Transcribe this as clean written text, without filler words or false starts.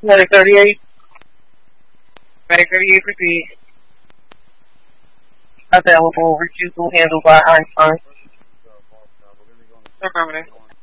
Medic 38. Medic 38, repeat. Available, refusal handled by Einstein. Affirmative.